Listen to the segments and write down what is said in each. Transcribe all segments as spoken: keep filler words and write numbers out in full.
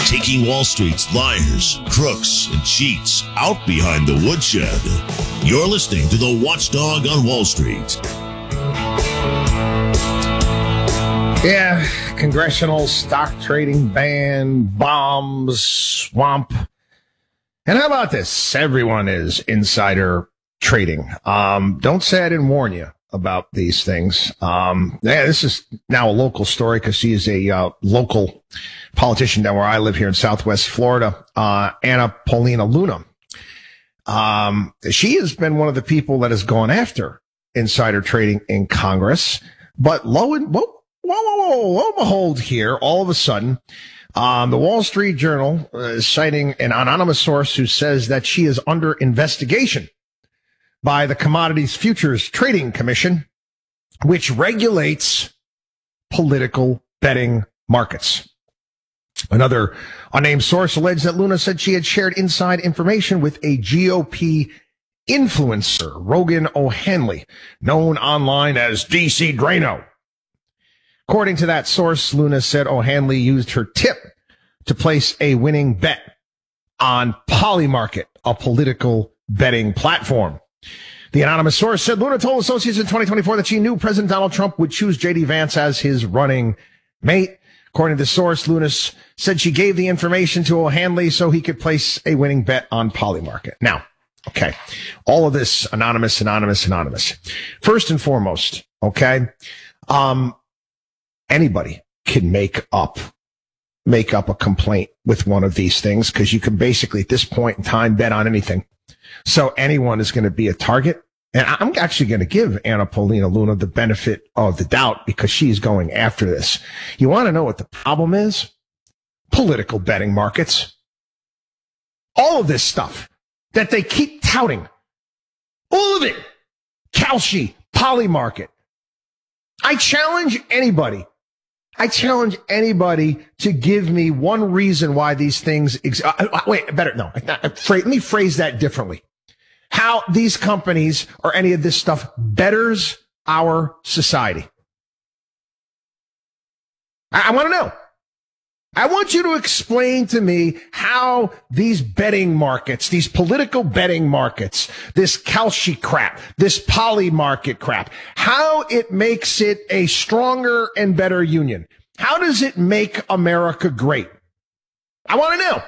taking Wall Street's liars, crooks, and cheats out behind the woodshed. You're listening to the Watchdog on Wall Street. Yeah, congressional stock trading ban, bombs, swamp. And how about this? Everyone is insider trading. Um, don't say I didn't warn you about these things. Um, yeah, this is now a local story because she is a uh, local politician down where I live here in Southwest Florida, uh, Anna Paulina Luna. Um, she has been one of the people that has gone after insider trading in Congress. But lo and whoa, whoa, whoa, whoa, lo and behold here, all of a sudden, um, the Wall Street Journal uh, is citing an anonymous source who says that she is under investigation by the Commodities Futures Trading Commission, which regulates political betting markets. Another unnamed source alleged that Luna said she had shared inside information with a G O P influencer, Rogan O'Hanley, known online as D C Drano. According to that source, Luna said O'Hanley used her tip to place a winning bet on Polymarket, a political betting platform. The anonymous source said Luna told associates in twenty twenty-four that she knew President Donald Trump would choose J D Vance as his running mate. According to the source, Luna said she gave the information to O'Hanley so he could place a winning bet on Polymarket. Now, okay, all of this anonymous, anonymous, anonymous. First and foremost, okay, um, anybody can make up, make up a complaint with one of these things because you can basically at this point in time bet on anything. So anyone is going to be a target. And I'm actually going to give Anna Paulina Luna the benefit of the doubt because she's going after this. You want to know what the problem is? Political betting markets. All of this stuff that they keep touting. All of it. Kalshi, Polymarket. I challenge anybody. I challenge anybody to give me one reason why these things ex- uh, wait, better, no. Let me phrase that differently. How these companies or any of this stuff betters our society. I, I want to know. I want you to explain to me how these betting markets, these political betting markets, this Kalshi crap, this Polymarket crap, how it makes it a stronger and better union. How does it make America great? I want to know.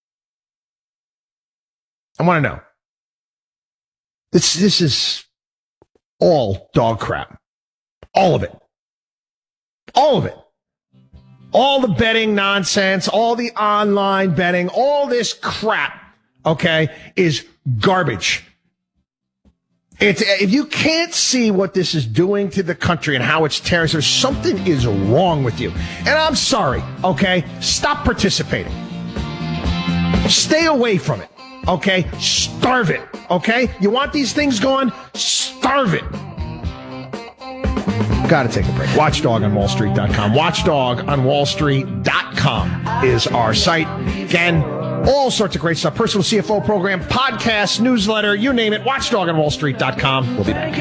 I want to know. This, this is all dog crap. All of it. All of it. All the betting nonsense, all the online betting, all this crap, okay, is garbage. It's, if you can't see what this is doing to the country and how it's terrorist, there's something is wrong with you. And I'm sorry, okay? Stop participating. Stay away from it. Okay, starve it. Okay, you want these things gone? Starve it. Got to take a break. Watchdog on Wall Street dot com. Watchdog on Wall Street dot com is our site. Again, all sorts of great stuff. Personal C F O program, podcast, newsletter, you name it. Watchdog on Wall Street dot com. We'll be back.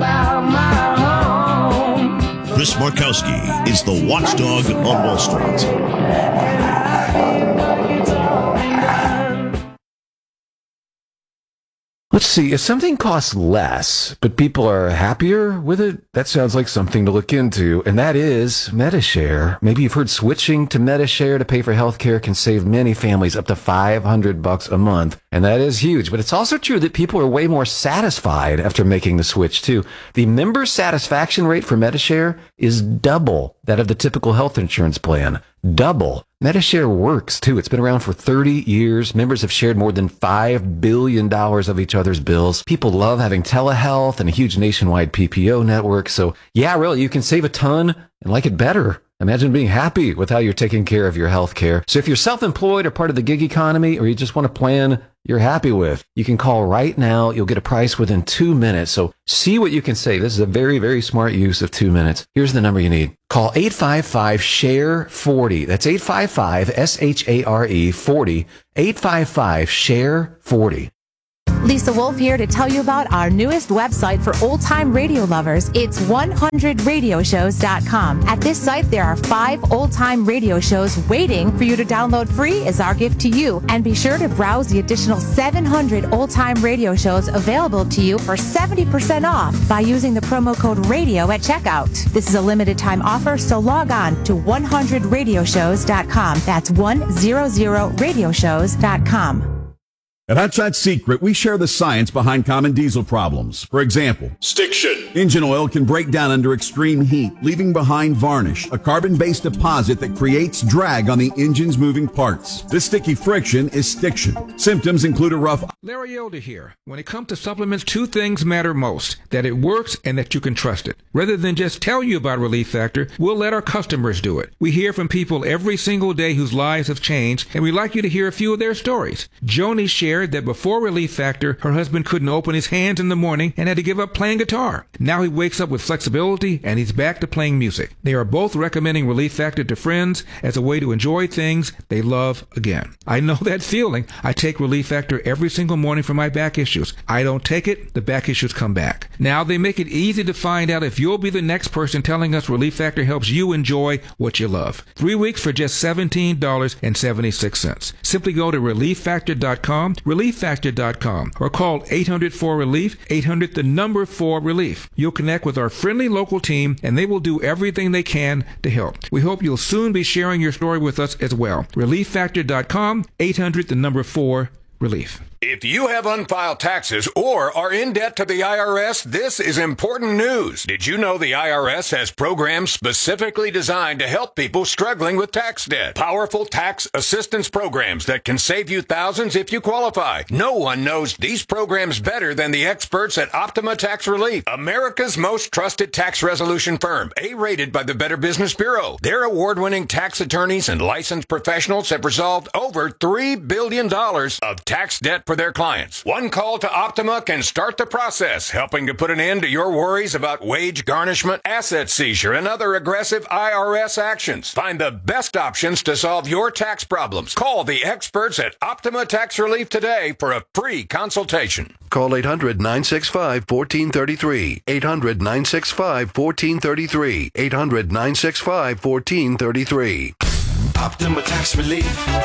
Chris Markowski is the Watchdog on Wall Street. Let's see, if something costs less, but people are happier with it, that sounds like something to look into, and that is Medi-Share. Maybe you've heard switching to Medi-Share to pay for healthcare can save many families up to five hundred bucks a month, and that is huge. But it's also true that people are way more satisfied after making the switch, too. The member satisfaction rate for Medi-Share is double that of the typical health insurance plan. Double. Medi-Share works, too. It's been around for thirty years. Members have shared more than five billion dollars of each other's bills. People love having telehealth and a huge nationwide P P O network. So, yeah, really, you can save a ton and like it better. Imagine being happy with how you're taking care of your health care. So if you're self-employed or part of the gig economy, or you just want a plan you're happy with, you can call right now. You'll get a price within two minutes. So see what you can save. This is a very, very smart use of two minutes. Here's the number you need. Call eight five five, S H A R E, forty. That's eight five five, S H A R E, forty. eight five five, S H A R E, forty. Lisa Wolf here to tell you about our newest website for old-time radio lovers. It's one hundred radio shows dot com. At this site, there are five old-time radio shows waiting for you to download free as our gift to you. And be sure to browse the additional seven hundred old-time radio shows available to you for seventy percent off by using the promo code RADIO at checkout. This is a limited time offer, so log on to one hundred radio shows dot com. That's one hundred radio shows dot com. At Hot Shot Secret, we share the science behind common diesel problems. For example, stiction. Engine oil can break down under extreme heat, leaving behind varnish, a carbon-based deposit that creates drag on the engine's moving parts. This sticky friction is stiction. Symptoms include a rough... Larry Elder here. When it comes to supplements, two things matter most: that it works and that you can trust it. Rather than just tell you about Relief Factor, we'll let our customers do it. We hear from people every single day whose lives have changed, and we'd like you to hear a few of their stories. Joni shared that before Relief Factor, her husband couldn't open his hands in the morning and had to give up playing guitar. Now he wakes up with flexibility and he's back to playing music. They are both recommending Relief Factor to friends as a way to enjoy things they love again. I know that feeling. I take Relief Factor every single morning for my back issues. I don't take it, the back issues come back. Now they make it easy to find out if you'll be the next person telling us Relief Factor helps you enjoy what you love. Three weeks for just seventeen dollars and seventy-six cents. Simply go to relief factor dot com. relief factor dot com, or call eight hundred four relief, eight hundred the number four relief. You'll connect with our friendly local team and they will do everything they can to help. We hope you'll soon be sharing your story with us as well. relief factor dot com, eight hundred the number four relief. If you have unfiled taxes or are in debt to the I R S, this is important news. Did you know the I R S has programs specifically designed to help people struggling with tax debt? Powerful tax assistance programs that can save you thousands if you qualify. No one knows these programs better than the experts at Optima Tax Relief, America's most trusted tax resolution firm, A-rated by the Better Business Bureau. Their award-winning tax attorneys and licensed professionals have resolved over three billion dollars of tax debt for their clients. One call to Optima can start the process, helping to put an end to your worries about wage garnishment, asset seizure, and other aggressive I R S actions. Find the best options to solve your tax problems. Call the experts at Optima Tax Relief today for a free consultation. Call eight hundred nine six five one four three three. eight hundred nine six five one four three three. eight hundred nine six five one four three three. Optima Tax Relief.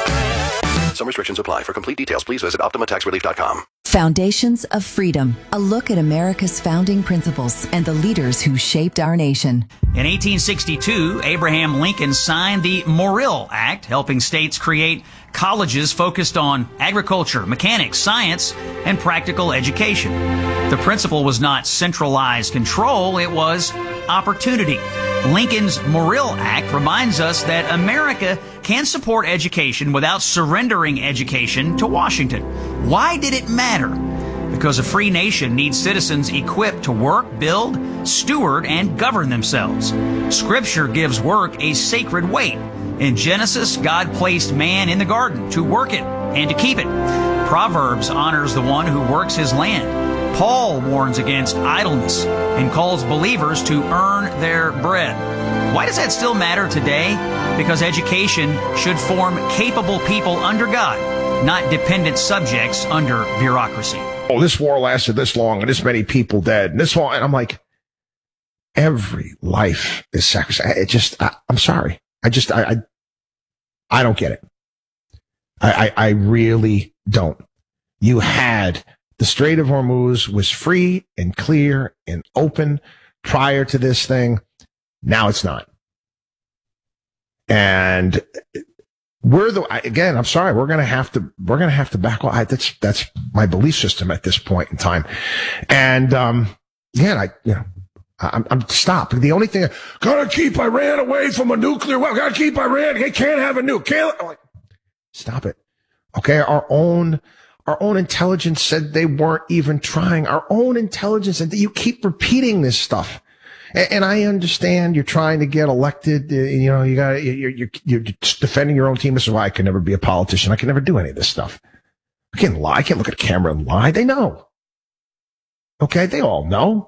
Some restrictions apply. For complete details, please visit optima tax relief dot com. Foundations of Freedom, a look at America's founding principles and the leaders who shaped our nation. In eighteen sixty-two, Abraham Lincoln signed the Morrill Act, helping states create colleges focused on agriculture, mechanics, science, and practical education. The principle was not centralized control, it was opportunity. Lincoln's Morrill Act reminds us that America can support education without surrendering education to Washington. Why did it matter? Because a free nation needs citizens equipped to work, build, steward, and govern themselves. Scripture gives work a sacred weight. In Genesis, God placed man in the garden to work it and to keep it. Proverbs honors the one who works his land. Paul warns against idleness and calls believers to earn their bread. Why does that still matter today? Because education should form capable people under God, not dependent subjects under bureaucracy. Oh, this war lasted this long and this many people dead and this long. And I'm like, every life is sacrificed. It just, I, I'm sorry. I just, I, I, I don't get it. I, I, I really don't. You had the Strait of Hormuz was free and clear and open prior to this thing. Now it's not. And we're the, again, I'm sorry, we're going to have to, we're going to have to back off. That's, that's my belief system at this point in time. And, um, again, I, you know, I'm, I'm stop. The only thing, gotta keep Iran away from a nuclear weapon. Gotta keep Iran. They can't have a nuke. Can't, like, stop it. Okay. Our own, our own intelligence said they weren't even trying. Our own intelligence, and you keep repeating this stuff. And, and I understand you're trying to get elected. Uh, you know, you got, you're, you're, you're defending your own team. This is why I can never be a politician. I can never do any of this stuff. I can't lie. I can't look at a camera and lie. They know. Okay. They all know.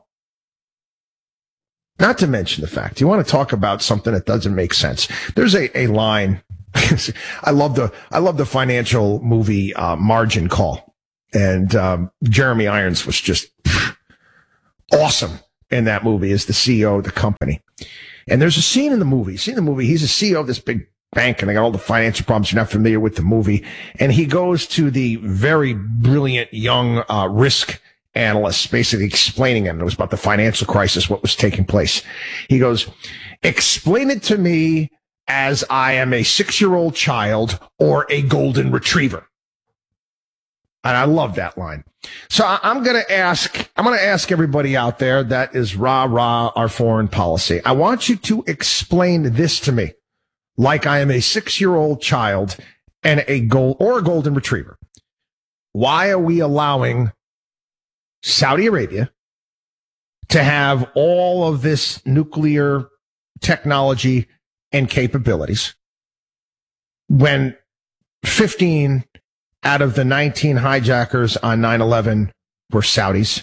Not to mention the fact, you want to talk about something that doesn't make sense. There's a, a line. I love the, I love the financial movie, uh, Margin Call. And um, Jeremy Irons was just awesome in that movie as the C E O of the company. And there's a scene in the movie. See the movie? He's a C E O of this big bank, and they got all the financial problems. You're not familiar with the movie. And he goes to the very brilliant young uh, risk analyst, basically explaining it. It was about the financial crisis, what was taking place. He goes, explain it to me as I am a six-year-old child or a golden retriever. And I love that line. So I, I'm going to ask, I'm going to ask everybody out there that is rah, rah, our foreign policy. I want you to explain this to me like I am a six-year-old child and a gold or a golden retriever. Why are we allowing Saudi Arabia to have all of this nuclear technology and capabilities when fifteen out of the nineteen hijackers on nine eleven were Saudis?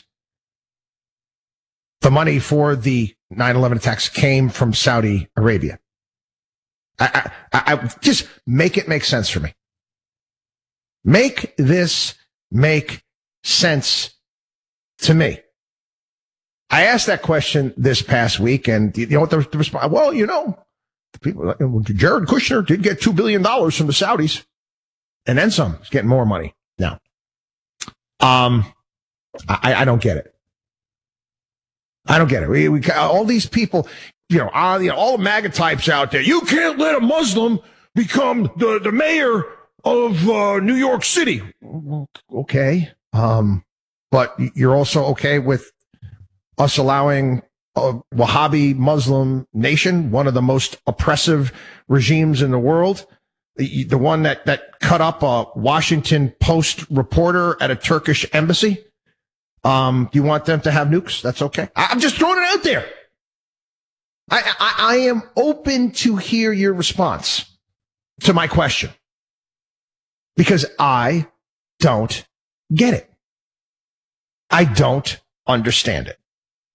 The money for the nine eleven attacks came from Saudi Arabia. I, I, I just make it make sense for me. Make this make sense to me. I asked that question this past week, and you know what the, the response? Well, you know, the people, Jared Kushner did get two billion dollars from the Saudis, and then some. He's getting more money now. Um, I, I don't get it. I don't get it. We, we all these people, you know, uh, you know, all the MAGA types out there. You can't let a Muslim become the the mayor of uh, New York City. Well, okay. Um, but you're also okay with us allowing a Wahhabi Muslim nation, one of the most oppressive regimes in the world, the, the one that, that cut up a Washington Post reporter at a Turkish embassy. Um, you want them to have nukes? That's okay. I, I'm just throwing it out there. I, I, I am open to hear your response to my question because I don't get it. I don't understand it.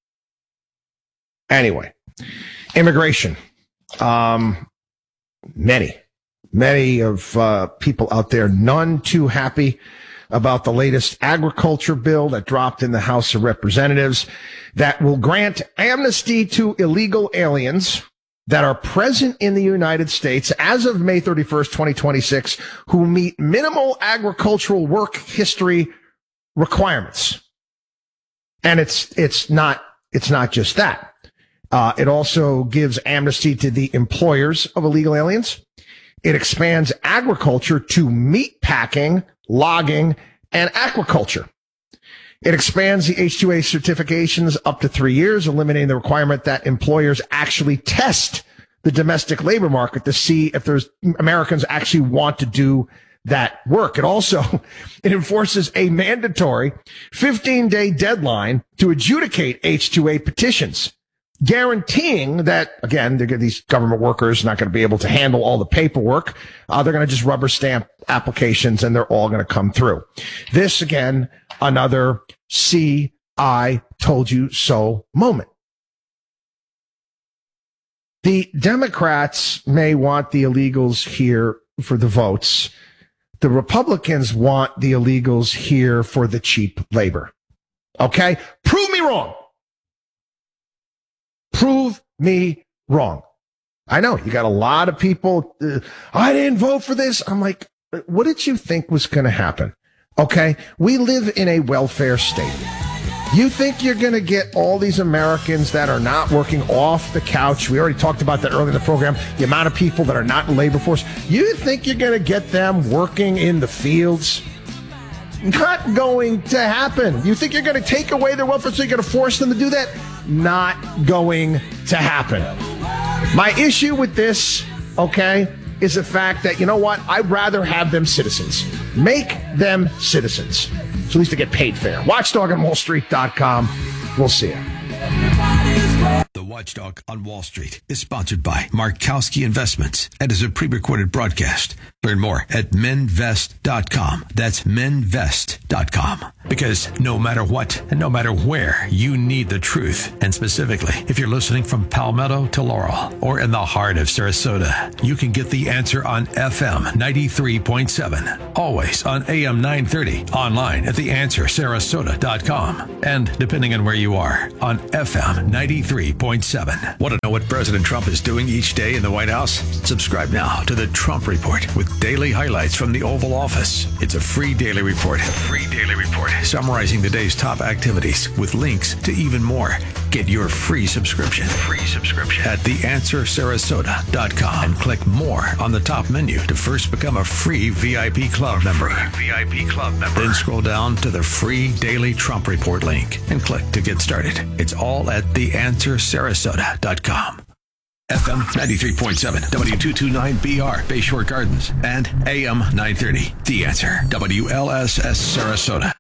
Anyway, immigration. Um, many, many of uh, people out there, none too happy about the latest agriculture bill that dropped in the House of Representatives that will grant amnesty to illegal aliens that are present in the United States as of May thirty-first, twenty twenty-six, who meet minimal agricultural work history requirements. And it's, it's not, it's not just that. Uh, it also gives amnesty to the employers of illegal aliens. It expands agriculture to meat packing, logging, and aquaculture. It expands the H two A certifications up to three years, eliminating the requirement that employers actually test the domestic labor market to see if there's Americans actually want to do that work. It also, it enforces a mandatory fifteen-day deadline to adjudicate H two A petitions, guaranteeing that, again, these government workers are not going to be able to handle all the paperwork. Uh, they're going to just rubber stamp applications and they're all going to come through. This, again, another see, I told you so moment. The Democrats may want the illegals here for the votes. The Republicans want the illegals here for the cheap labor. Okay? Prove me wrong. Prove me wrong. I know you got a lot of people. Uh, I didn't vote for this. I'm like, what did you think was going to happen? Okay. We live in a welfare state. You think you're going to get all these Americans that are not working off the couch? We already talked about that earlier in the program. The amount of people that are not in labor force. You think you're going to get them working in the fields? Not going to happen. You think you're going to take away their welfare so you're going to force them to do that? Not going to happen. My issue with this, okay, is the fact that, you know what? I'd rather have them citizens. Make them citizens. So at least they get paid fair. Watchdog on Wall Street dot com. We'll see you. The Watchdog on Wall Street is sponsored by Markowski Investments and is a pre-recorded broadcast. Learn more at men vest dot com. That's men vest dot com. Because no matter what and no matter where, you need the truth. And specifically, if you're listening from Palmetto to Laurel or in the heart of Sarasota, you can get the answer on F M ninety-three point seven. Always on A M nine thirty. Online at the answer sarasota dot com. And depending on where you are, on F M ninety-three point seven. Want to know what President Trump is doing each day in the White House? Subscribe now to the Trump Report with daily highlights from the Oval Office. It's a free daily report. Free daily report. Summarizing the day's top activities with links to even more. Get your free subscription. Free subscription at the answer sarasota dot com and click more on the top menu to first become a free V I P club member. V I P club member. Then scroll down to the free daily Trump Report link and click to get started. It's all at the answer sarasota dot com. F M ninety-three point seven, W two twenty-nine B R, Bayshore Gardens, and A M nine thirty, The Answer, W L S S Sarasota.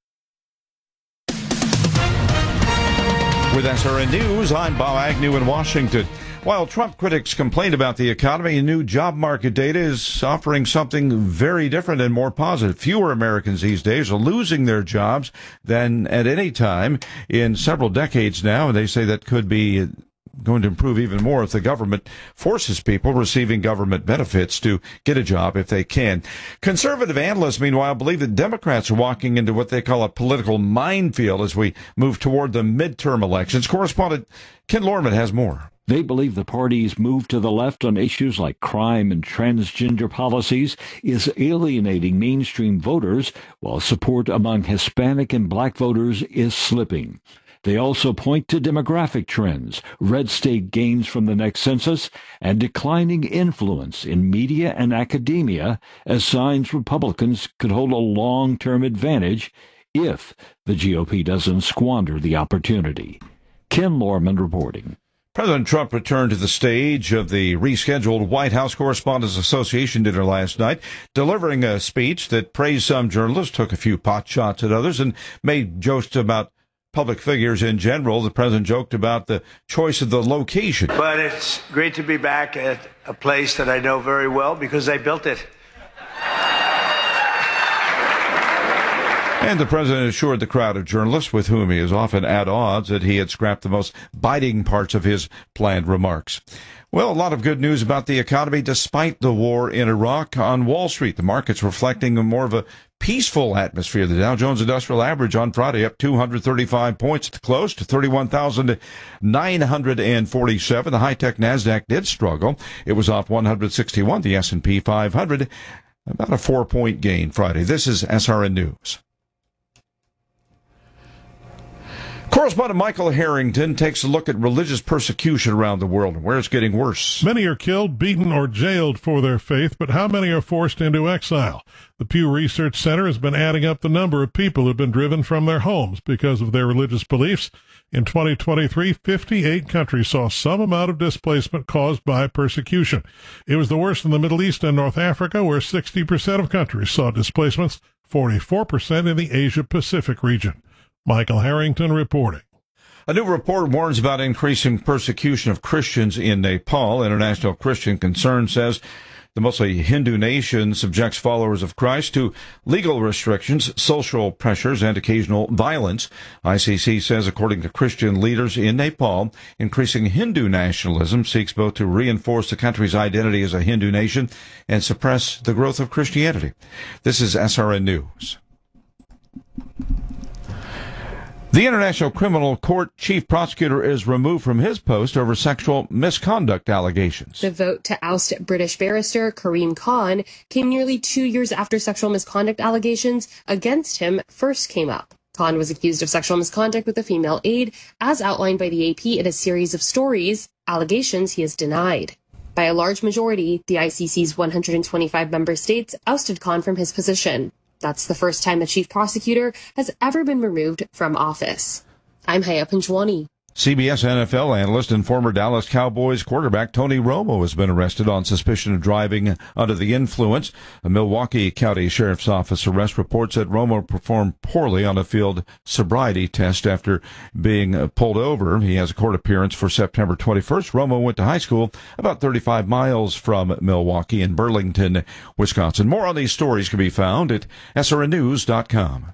With S R N News, I'm Bob Agnew in Washington. While Trump critics complain about the economy, new job market data is offering something very different and more positive. Fewer Americans these days are losing their jobs than at any time in several decades now, and they say that could be going to improve even more if the government forces people receiving government benefits to get a job if they can. Conservative analysts, meanwhile, believe that Democrats are walking into what they call a political minefield as we move toward the midterm elections. Correspondent Ken Lorman has more. They believe the party's move to the left on issues like crime and transgender policies is alienating mainstream voters, while support among Hispanic and black voters is slipping. They also point to demographic trends, red state gains from the next census, and declining influence in media and academia as signs Republicans could hold a long-term advantage if the G O P doesn't squander the opportunity. Ken Lorman reporting. President Trump returned to the stage of the rescheduled White House Correspondents Association dinner last night, delivering a speech that praised some journalists, took a few pot shots at others, and made jokes about public figures in general. The president joked about the choice of the location. But it's great to be back at a place that I know very well because I built it. And the president assured the crowd of journalists with whom he is often at odds that he had scrapped the most biting parts of his planned remarks. Well, a lot of good news about the economy despite the war in Iraq. On Wall Street, the market's reflecting a more of a peaceful atmosphere. The Dow Jones Industrial Average on Friday up two hundred thirty-five points at the close to thirty-one thousand nine hundred forty-seven. The high-tech NASDAQ did struggle. It was off one hundred sixty-one. The S and P five hundred, about a four-point gain Friday. This is S R N News. Correspondent Michael Harrington takes a look at religious persecution around the world and where it's getting worse. Many are killed, beaten, or jailed for their faith, but how many are forced into exile? The Pew Research Center has been adding up the number of people who have been driven from their homes because of their religious beliefs. In twenty twenty-three, fifty-eight countries saw some amount of displacement caused by persecution. It was the worst in the Middle East and North Africa, where sixty percent of countries saw displacements, forty-four percent in the Asia-Pacific region. Michael Harrington reporting. A new report warns about increasing persecution of Christians in Nepal. International Christian Concern says the mostly Hindu nation subjects followers of Christ to legal restrictions, social pressures, and occasional violence. I C C says, according to Christian leaders in Nepal, increasing Hindu nationalism seeks both to reinforce the country's identity as a Hindu nation and suppress the growth of Christianity. This is S R N News. The International Criminal Court chief prosecutor is removed from his post over sexual misconduct allegations. The vote to oust British barrister Karim Khan came nearly two years after sexual misconduct allegations against him first came up. Khan was accused of sexual misconduct with a female aide, as outlined by the A P in a series of stories, allegations he has denied. By a large majority, the I C C's one hundred twenty-five member states ousted Khan from his position. That's the first time a chief prosecutor has ever been removed from office. I'm Haya Panjwani, C B S N F L analyst and former Dallas Cowboys quarterback Tony Romo has been arrested on suspicion of driving under the influence. A Milwaukee County Sheriff's Office arrest reports that Romo performed poorly on a field sobriety test after being pulled over. He has a court appearance for September twenty-first. Romo went to high school about thirty-five miles from Milwaukee in Burlington, Wisconsin. More on these stories can be found at S R N news dot com.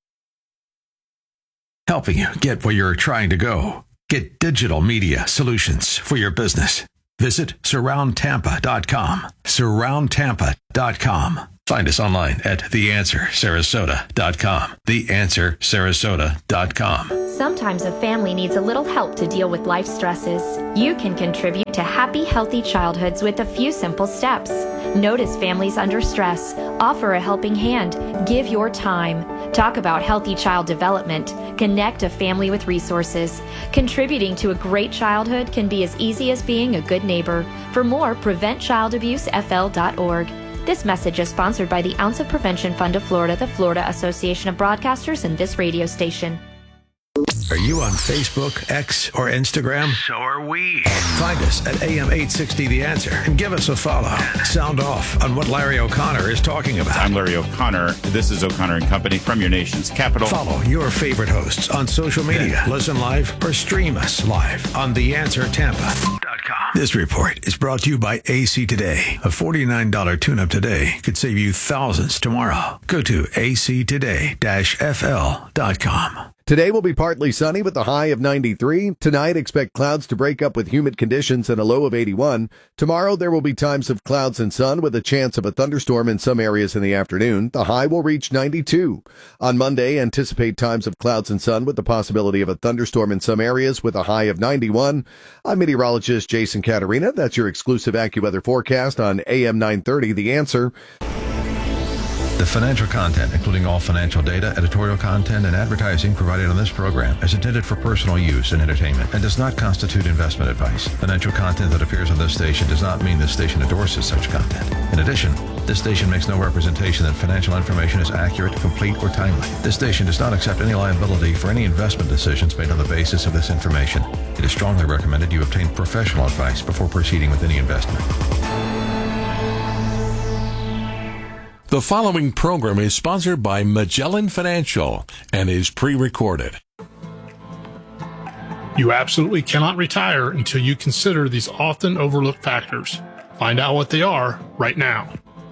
Helping you get where you're trying to go. Get digital media solutions for your business. Visit surround tampa dot com. surround tampa dot com. Find us online at the answer sarasota dot com. the answer sarasota dot com. Sometimes a family needs a little help to deal with life stresses. You can contribute to happy, healthy childhoods with a few simple steps. Notice families under stress. Offer a helping hand. Give your time. Talk about healthy child development. Connect a family with resources. Contributing to a great childhood can be as easy as being a good neighbor. For more, prevent child abuse f l dot org. This message is sponsored by the Ounce of Prevention Fund of Florida, the Florida Association of Broadcasters, and this radio station. Are you on Facebook, X, or Instagram? So are we. Find us at A M eight sixty The Answer and give us a follow. Sound off on what Larry O'Connor is talking about. I'm Larry O'Connor. This is O'Connor and Company from your nation's capital. Follow your favorite hosts on social media. Listen live or stream us live on the answer tampa dot com. This report is brought to you by A C Today. A forty-nine dollars tune-up today could save you thousands tomorrow. Go to A C today dash F L dot com. Today will be partly sunny with a high of ninety-three. Tonight, expect clouds to break up with humid conditions and a low of eighty-one. Tomorrow, there will be times of clouds and sun with a chance of a thunderstorm in some areas in the afternoon. The high will reach ninety-two. On Monday, anticipate times of clouds and sun with the possibility of a thunderstorm in some areas with a high of ninety-one. I'm meteorologist Jason Caterina. That's your exclusive AccuWeather forecast on A M nine thirty, The Answer. The financial content, including all financial data, editorial content, and advertising provided on this program is intended for personal use and entertainment and does not constitute investment advice. Financial content that appears on this station does not mean this station endorses such content. In addition, this station makes no representation that financial information is accurate, complete, or timely. This station does not accept any liability for any investment decisions made on the basis of this information. It is strongly recommended you obtain professional advice before proceeding with any investment. The following program is sponsored by Magellan Financial and is pre-recorded. You absolutely cannot retire until you consider these often overlooked factors. Find out what they are right now.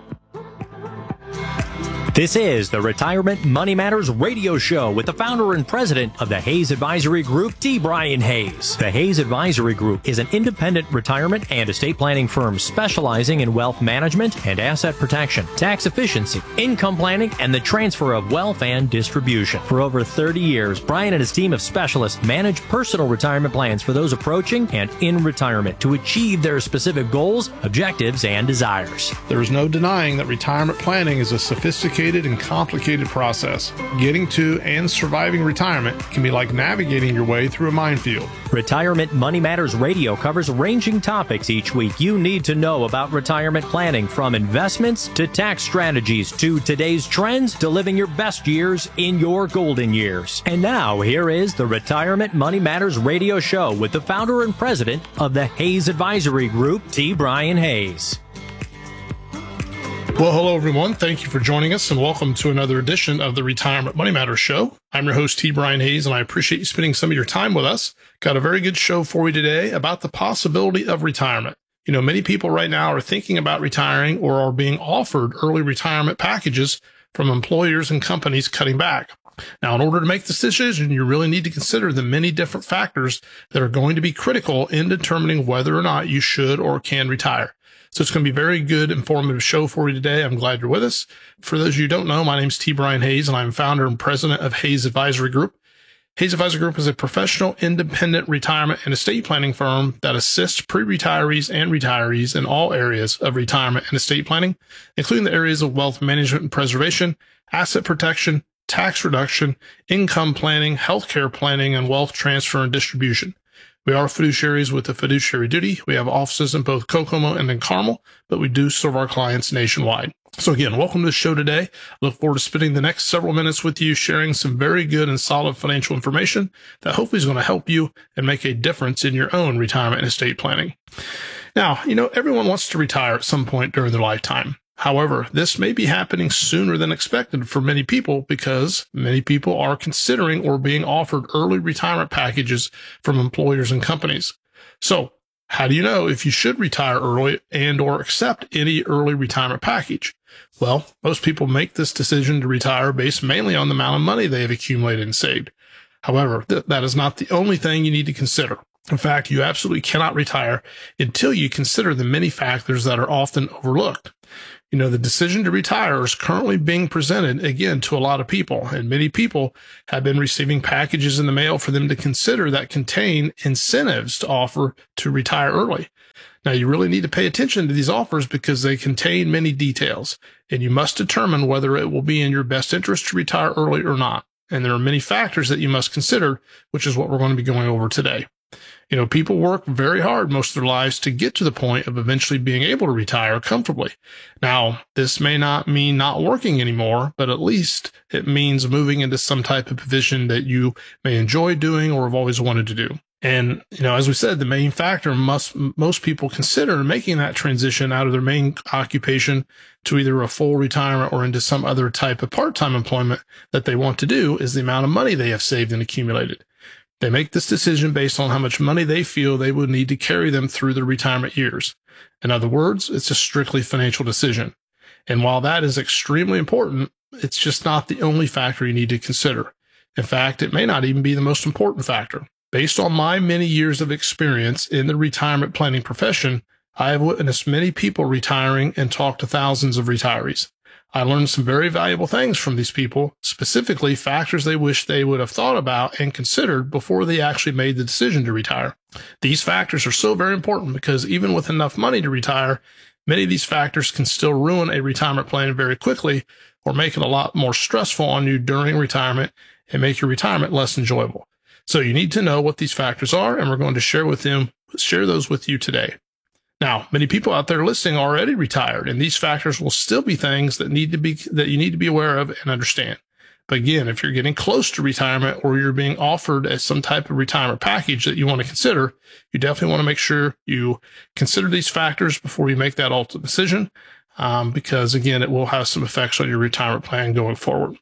This is the Retirement Money Matters radio show with the founder and president of the Hayes Advisory Group, T. Brian Hayes. The Hayes Advisory Group is an independent retirement and estate planning firm specializing in wealth management and asset protection, tax efficiency, income planning, and the transfer of wealth and distribution. For over thirty years, Brian and his team of specialists manage personal retirement plans for those approaching and in retirement to achieve their specific goals, objectives, and desires. There is no denying that retirement planning is a sophisticated and complicated process. Getting to and surviving retirement can be like navigating your way through a minefield. Retirement Money Matters Radio covers ranging topics each week you need to know about retirement planning, from investments to tax strategies to today's trends to living your best years in your golden years. And now, here is the Retirement Money Matters Radio show with the founder and president of the Hayes Advisory Group, T. Brian Hayes. Well, hello, everyone. Thank you for joining us, and welcome to another edition of the Retirement Money Matters Show. I'm your host, T. Brian Hayes, and I appreciate you spending some of your time with us. Got a very good show for you today about the possibility of retirement. You know, many people right now are thinking about retiring or are being offered early retirement packages from employers and companies cutting back. Now, in order to make this decision, you really need to consider the many different factors that are going to be critical in determining whether or not you should or can retire. So it's going to be a very good, informative show for you today. I'm glad you're with us. For those of you who don't know, my name is T. Brian Hayes, and I'm founder and president of Hayes Advisory Group. Hayes Advisory Group is a professional, independent retirement and estate planning firm that assists pre-retirees and retirees in all areas of retirement and estate planning, including the areas of wealth management and preservation, asset protection, tax reduction, income planning, healthcare planning, and wealth transfer and distribution. We are fiduciaries with a fiduciary duty. We have offices in both Kokomo and in Carmel, but we do serve our clients nationwide. So again, welcome to the show today. Look forward to spending the next several minutes with you, sharing some very good and solid financial information that hopefully is going to help you and make a difference in your own retirement and estate planning. Now, you know, everyone wants to retire at some point during their lifetime. However, this may be happening sooner than expected for many people because many people are considering or being offered early retirement packages from employers and companies. So, how do you know if you should retire early and or accept any early retirement package? Well, most people make this decision to retire based mainly on the amount of money they have accumulated and saved. However, th- that is not the only thing you need to consider. In fact, you absolutely cannot retire until you consider the many factors that are often overlooked. You know, the decision to retire is currently being presented, again, to a lot of people, and many people have been receiving packages in the mail for them to consider that contain incentives to offer to retire early. Now, you really need to pay attention to these offers because they contain many details, and you must determine whether it will be in your best interest to retire early or not. And there are many factors that you must consider, which is what we're going to be going over today. You know, people work very hard most of their lives to get to the point of eventually being able to retire comfortably. Now, this may not mean not working anymore, but at least it means moving into some type of position that you may enjoy doing or have always wanted to do. And, you know, as we said, the main factor must most people consider making that transition out of their main occupation to either a full retirement or into some other type of part-time employment that they want to do is the amount of money they have saved and accumulated. They make this decision based on how much money they feel they would need to carry them through their retirement years. In other words, it's a strictly financial decision. And while that is extremely important, it's just not the only factor you need to consider. In fact, it may not even be the most important factor. Based on my many years of experience in the retirement planning profession, I have witnessed many people retiring and talked to thousands of retirees. I learned some very valuable things from these people, specifically factors they wish they would have thought about and considered before they actually made the decision to retire. These factors are so very important because even with enough money to retire, many of these factors can still ruin a retirement plan very quickly or make it a lot more stressful on you during retirement and make your retirement less enjoyable. So you need to know what these factors are, and we're going to share with them, share those with you today. Now, many people out there listening are already retired, and these factors will still be things that need to be that you need to be aware of and understand. But again, if you're getting close to retirement or you're being offered as some type of retirement package that you want to consider, you definitely want to make sure you consider these factors before you make that ultimate decision, um, because again, it will have some effects on your retirement plan going forward.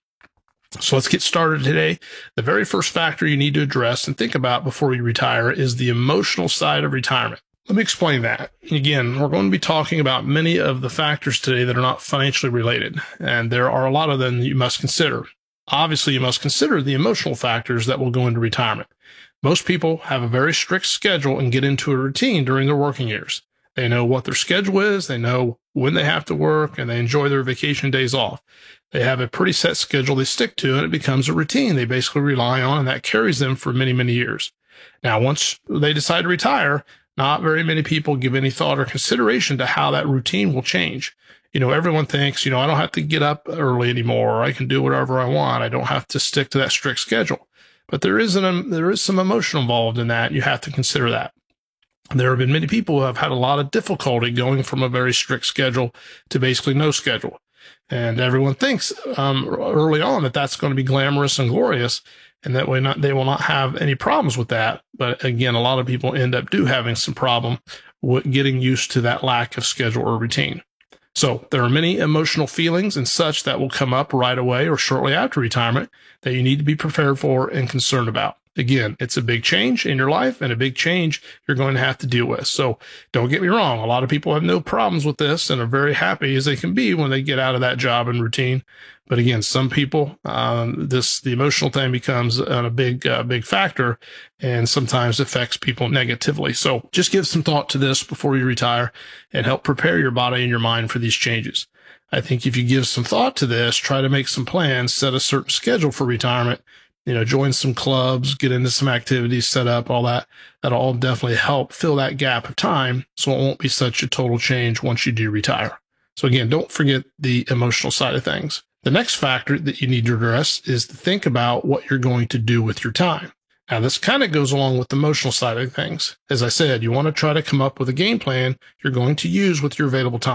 So let's get started today. The very first factor you need to address and think about before you retire is the emotional side of retirement. Let me explain that. Again, we're going to be talking about many of the factors today that are not financially related, and there are a lot of them that you must consider. Obviously, you must consider the emotional factors that will go into retirement. Most people have a very strict schedule and get into a routine during their working years. They know what their schedule is, they know when they have to work, and they enjoy their vacation days off. They have a pretty set schedule they stick to, and it becomes a routine they basically rely on, and that carries them for many, many years. Now, once they decide to retire, not very many people give any thought or consideration to how that routine will change. You know, everyone thinks, you know, I don't have to get up early anymore, or I can do whatever I want. I don't have to stick to that strict schedule. But there is an, there is some emotion involved in that. You have to consider that. There have been many people who have had a lot of difficulty going from a very strict schedule to basically no schedule. And everyone thinks um, early on that that's going to be glamorous and glorious, and that way not, they will not have any problems with that. But again, a lot of people end up do having some problem with getting used to that lack of schedule or routine. So there are many emotional feelings and such that will come up right away or shortly after retirement that you need to be prepared for and concerned about. Again, it's a big change in your life and a big change you're going to have to deal with. So don't get me wrong. A lot of people have no problems with this and are very happy as they can be when they get out of that job and routine. But again, some people, um, this, the emotional thing becomes a big, uh, big factor and sometimes affects people negatively. So just give some thought to this before you retire and help prepare your body and your mind for these changes. I think if you give some thought to this, try to make some plans, set a certain schedule for retirement, you know, join some clubs, get into some activities, set up all that. That'll all definitely help fill that gap of time so it won't be such a total change once you do retire. So again, don't forget the emotional side of things. The next factor that you need to address is to think about what you're going to do with your time. Now, this kind of goes along with the emotional side of things. As I said, you want to try to come up with a game plan you're going to use with your available time.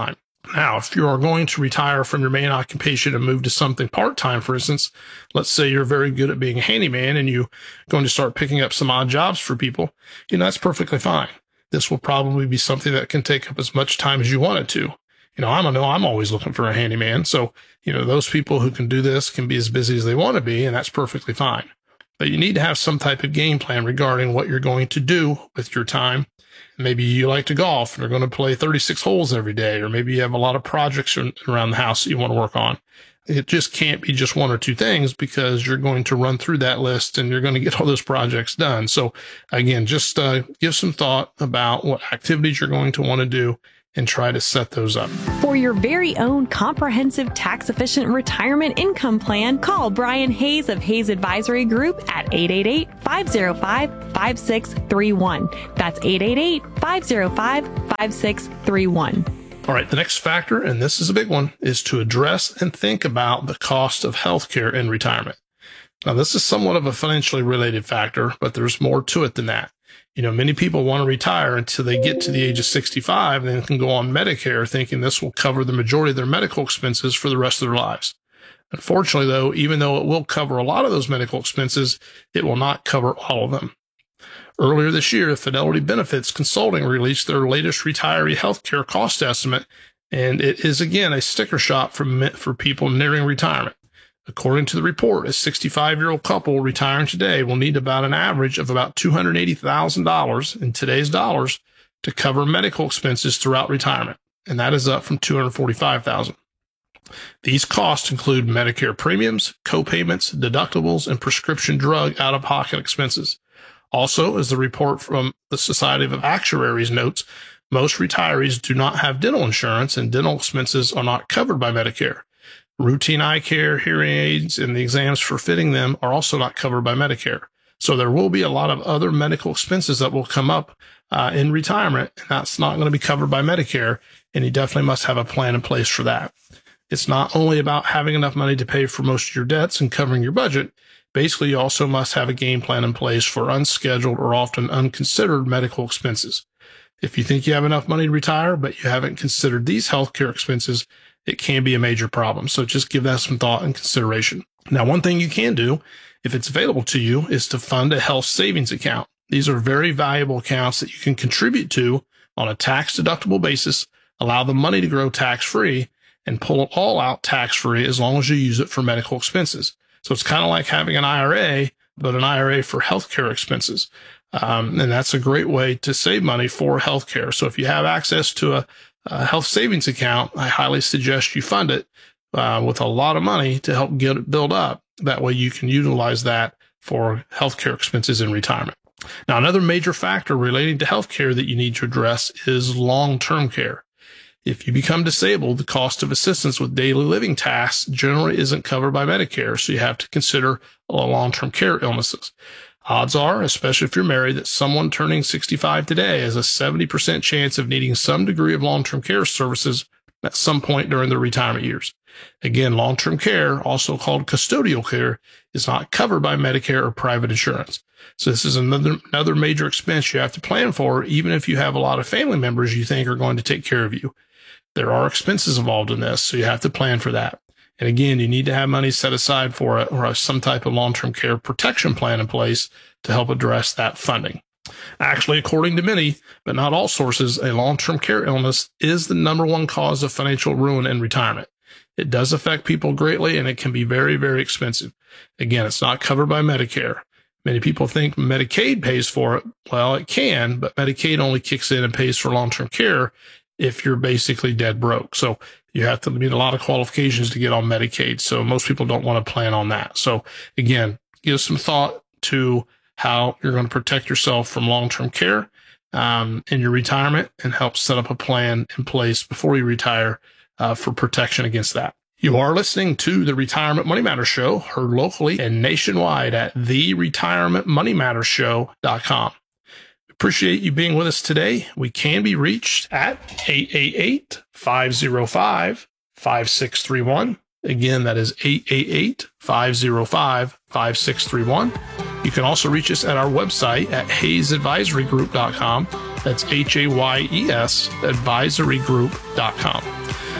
Now, if you are going to retire from your main occupation and move to something part-time, for instance, let's say you're very good at being a handyman and you're going to start picking up some odd jobs for people, you know, that's perfectly fine. This will probably be something that can take up as much time as you want it to. You know, I don't know, I'm always looking for a handyman. So, you know, those people who can do this can be as busy as they want to be, and that's perfectly fine. But you need to have some type of game plan regarding what you're going to do with your time. Maybe you like to golf and are going to play thirty-six holes every day, or maybe you have a lot of projects around the house that you want to work on. It just can't be just one or two things, because you're going to run through that list and you're going to get all those projects done. So again, just uh, give some thought about what activities you're going to want to do and try to set those up. For your very own comprehensive tax-efficient retirement income plan, call Brian Hayes of Hayes Advisory Group at eight eight eight, five oh five, five six three one. That's eight eight eight, five oh five, five six three one. All right, the next factor, and this is a big one, is to address and think about the cost of healthcare in retirement. Now, this is somewhat of a financially related factor, but there's more to it than that. You know, many people want to retire until they get to the age of sixty-five and then can go on Medicare thinking this will cover the majority of their medical expenses for the rest of their lives. Unfortunately, though, even though it will cover a lot of those medical expenses, it will not cover all of them. Earlier this year, Fidelity Benefits Consulting released their latest retiree healthcare cost estimate, and it is, again, a sticker shock for, for people nearing retirement. According to the report, a sixty-five-year-old couple retiring today will need about an average of about two hundred eighty thousand dollars in today's dollars to cover medical expenses throughout retirement, and that is up from two hundred forty-five thousand dollars. These costs include Medicare premiums, co-payments, deductibles, and prescription drug out-of-pocket expenses. Also, as the report from the Society of Actuaries notes, most retirees do not have dental insurance, and dental expenses are not covered by Medicare. Routine eye care, hearing aids, and the exams for fitting them are also not covered by Medicare. So there will be a lot of other medical expenses that will come up uh, in retirement, and that's not going to be covered by Medicare, and you definitely must have a plan in place for that. It's not only about having enough money to pay for most of your debts and covering your budget. Basically, you also must have a game plan in place for unscheduled or often unconsidered medical expenses. If you think you have enough money to retire, but you haven't considered these healthcare expenses, it can be a major problem. So just give that some thought and consideration. Now, one thing you can do, if it's available to you, is to fund a health savings account. These are very valuable accounts that you can contribute to on a tax-deductible basis, allow the money to grow tax-free, and pull it all out tax-free as long as you use it for medical expenses. So it's kind of like having an I R A, but an I R A for healthcare expenses. Um, and that's a great way to save money for healthcare. So if you have access to a A health savings account, I highly suggest you fund it uh, with a lot of money to help get it build up. That way you can utilize that for healthcare expenses in retirement. Now, another major factor relating to healthcare that you need to address is long-term care. If you become disabled, the cost of assistance with daily living tasks generally isn't covered by Medicare, so you have to consider long-term care illnesses. Odds are, especially if you're married, that someone turning sixty-five today has a seventy percent chance of needing some degree of long-term care services at some point during their retirement years. Again, long-term care, also called custodial care, is not covered by Medicare or private insurance. So this is another, another major expense you have to plan for, even if you have a lot of family members you think are going to take care of you. There are expenses involved in this, so you have to plan for that. And again, you need to have money set aside for it or have some type of long-term care protection plan in place to help address that funding. Actually, according to many, but not all sources, a long-term care illness is the number one cause of financial ruin in retirement. It does affect people greatly, and it can be very, very expensive. Again, it's not covered by Medicare. Many people think Medicaid pays for it. Well, it can, but Medicaid only kicks in and pays for long-term care if you're basically dead broke. So you have to meet a lot of qualifications to get on Medicaid. So most people don't want to plan on that. So again, give some thought to how you're going to protect yourself from long-term care um, in your retirement, and help set up a plan in place before you retire uh, for protection against that. You are listening to the Retirement Money Matters Show, heard locally and nationwide at the retirement money matters show dot com. Appreciate you being with us today. We can be reached at eight eight eight, five oh five, five six three one. Again, that is eight eight eight, five oh five, five six three one. You can also reach us at our website at hayes advisory group dot com. That's H A Y E S advisory group dot com.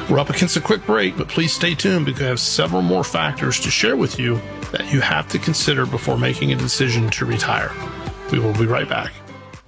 We're up against a quick break, but please stay tuned because I have several more factors to share with you that you have to consider before making a decision to retire. We will be right back.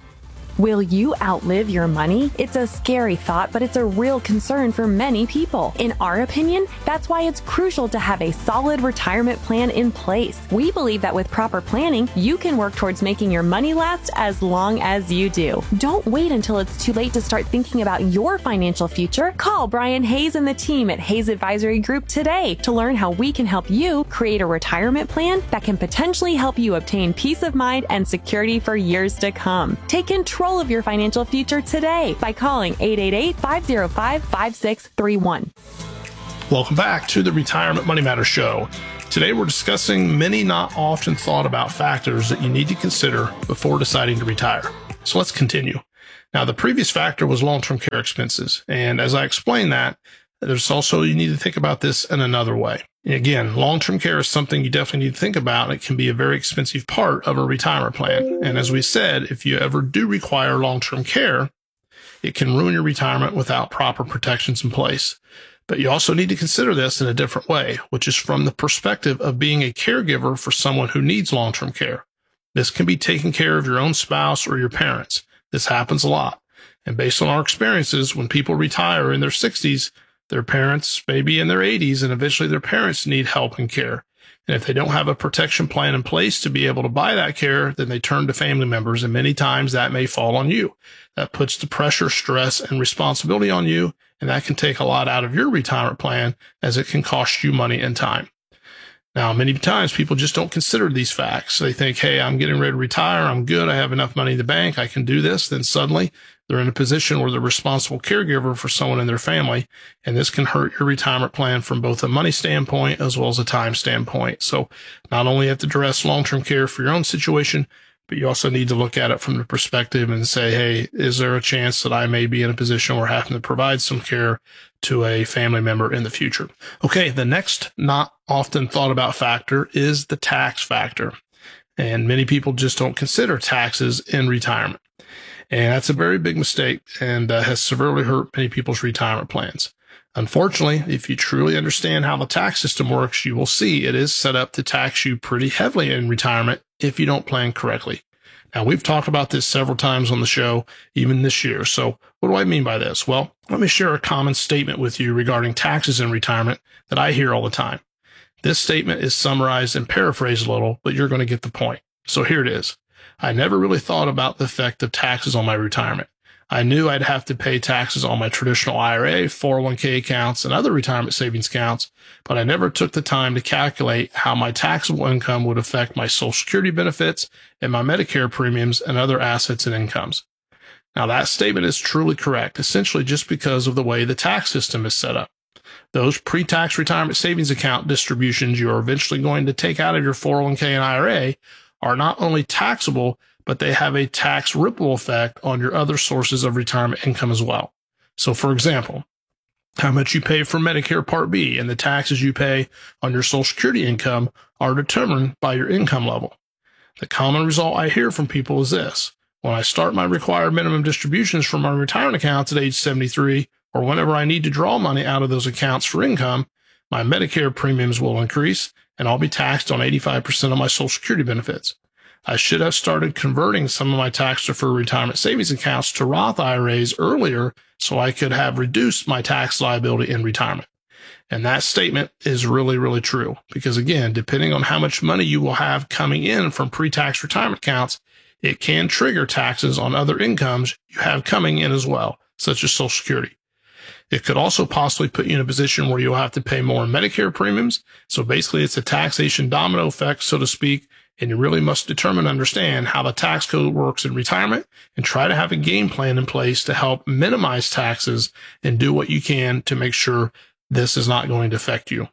Will you outlive your money? It's a scary thought, but it's a real concern for many people. In our opinion, that's why it's crucial to have a solid retirement plan in place. We believe that with proper planning, you can work towards making your money last as long as you do. Don't wait until it's too late to start thinking about your financial future. Call Brian Hayes and the team at Hayes Advisory Group today to learn how we can help you create a retirement plan that can potentially help you obtain peace of mind and security for years to come. Take control of your financial future today by calling eight eight eight, five oh five, five six three one. Welcome back to the Retirement Money Matters Show. Today we're discussing many not often thought about factors that you need to consider before deciding to retire. So let's continue. Now, the previous factor was long-term care expenses. And as I explained that, there's also, you need to think about this in another way. And again, long-term care is something you definitely need to think about. It can be a very expensive part of a retirement plan. And as we said, if you ever do require long-term care, it can ruin your retirement without proper protections in place. But you also need to consider this in a different way, which is from the perspective of being a caregiver for someone who needs long-term care. This can be taking care of your own spouse or your parents. This happens a lot. And based on our experiences, when people retire in their sixties, their parents may be in their eighties, and eventually their parents need help and care. And if they don't have a protection plan in place to be able to buy that care, then they turn to family members, and many times that may fall on you. That puts the pressure, stress, and responsibility on you, and that can take a lot out of your retirement plan as it can cost you money and time. Now, many times people just don't consider these facts. They think, hey, I'm getting ready to retire. I'm good. I have enough money in the bank. I can do this. Then suddenly they're in a position where they're responsible caregiver for someone in their family. And this can hurt your retirement plan from both a money standpoint as well as a time standpoint. So not only have to address long-term care for your own situation, but you also need to look at it from the perspective and say, hey, is there a chance that I may be in a position where having to provide some care to a family member in the future? Okay, the next not often thought about factor is the tax factor. And many people just don't consider taxes in retirement. And that's a very big mistake and uh, has severely hurt many people's retirement plans. Unfortunately, if you truly understand how the tax system works, you will see it is set up to tax you pretty heavily in retirement if you don't plan correctly. Now, we've talked about this several times on the show, even this year. So what do I mean by this? Well, let me share a common statement with you regarding taxes in retirement that I hear all the time. This statement is summarized and paraphrased a little, but you're going to get the point. So here it is. I never really thought about the effect of taxes on my retirement. I knew I'd have to pay taxes on my traditional I R A, four oh one k accounts, and other retirement savings accounts, but I never took the time to calculate how my taxable income would affect my Social Security benefits and my Medicare premiums and other assets and incomes. Now, that statement is truly correct, essentially just because of the way the tax system is set up. Those pre-tax retirement savings account distributions you are eventually going to take out of your four oh one k and I R A are not only taxable, but they have a tax ripple effect on your other sources of retirement income as well. So, for example, how much you pay for Medicare Part B and the taxes you pay on your Social Security income are determined by your income level. The common result I hear from people is this. When I start my required minimum distributions from my retirement accounts at age seventy-three, or whenever I need to draw money out of those accounts for income, my Medicare premiums will increase, and I'll be taxed on eighty-five percent of my Social Security benefits. I should have started converting some of my tax-deferred retirement savings accounts to Roth I R As earlier so I could have reduced my tax liability in retirement. And that statement is really, really true because, again, depending on how much money you will have coming in from pre-tax retirement accounts, it can trigger taxes on other incomes you have coming in as well, such as Social Security. It could also possibly put you in a position where you'll have to pay more in Medicare premiums. So basically, it's a taxation domino effect, so to speak, and you really must determine and understand how the tax code works in retirement and try to have a game plan in place to help minimize taxes and do what you can to make sure this is not going to affect you.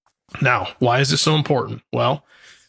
Now, why is this so important? Well,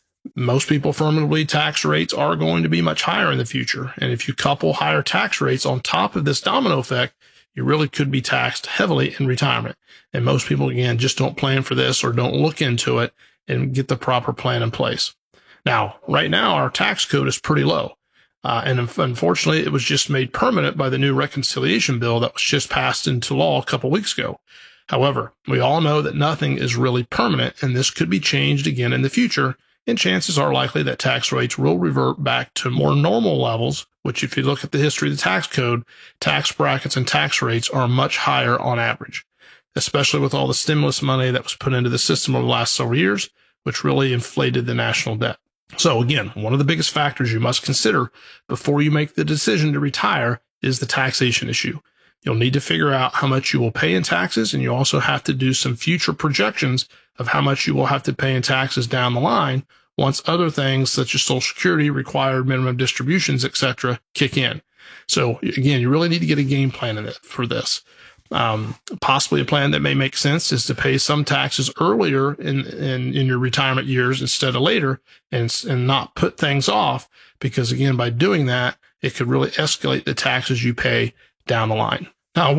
most people firmly believe tax rates are going to be much higher in the future. And if you couple higher tax rates on top of this domino effect, you really could be taxed heavily in retirement. And most people, again, just don't plan for this or don't look into it and get the proper plan in place. Now, right now, our tax code is pretty low. Uh, and unfortunately, it was just made permanent by the new reconciliation bill that was just passed into law a couple weeks ago. However, we all know that nothing is really permanent, and this could be changed again in the future, and chances are likely that tax rates will revert back to more normal levels, which if you look at the history of the tax code, tax brackets and tax rates are much higher on average, especially with all the stimulus money that was put into the system over the last several years, which really inflated the national debt. So again, one of the biggest factors you must consider before you make the decision to retire is the taxation issue. You'll need to figure out how much you will pay in taxes, and you also have to do some future projections of how much you will have to pay in taxes down the line once other things such as Social Security, required minimum distributions, et cetera, kick in. So again, you really need to get a game plan in it for this. Um, possibly a plan that may make sense is to pay some taxes earlier in, in, in your retirement years instead of later, and, and not put things off, because again, by doing that, it could really escalate the taxes you pay down the line.